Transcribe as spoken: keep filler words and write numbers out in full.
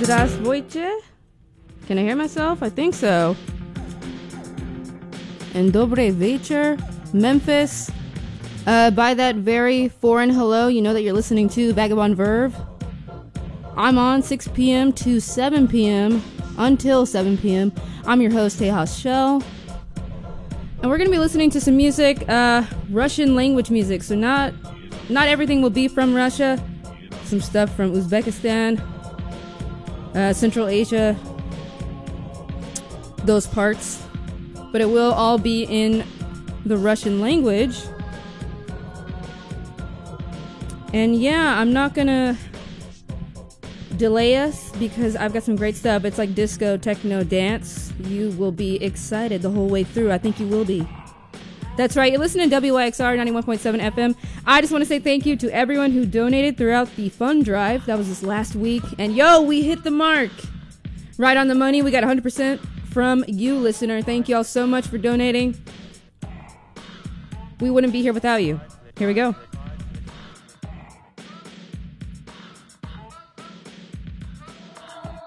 Здравствуйте. Can I hear myself? I think so. And Добрый вечер, Memphis. Uh, by that very foreign hello, you know that you're listening to Vagabond Verve. I'm on six p.m. to seven p.m. until seven p.m. I'm your host, Tejas Shell. And we're going to be listening to some music, uh, Russian language music. So not, not everything will be from Russia. Some stuff from Uzbekistan, uh, Central Asia, those parts. But it will all be in the Russian language. And yeah, I'm not gonna delay us because I've got some great stuff. It's like disco, techno, dance. You will be excited the whole way through. I think you will be. That's right, you're listening to W Y X R ninety-one point seven F M. I just want to say thank you to everyone who donated throughout the fund drive. That was this last week. And yo, we hit the mark. Right on the money. We got one hundred percent from you, listener. Thank you all so much for donating. We wouldn't be here without you. Here we go.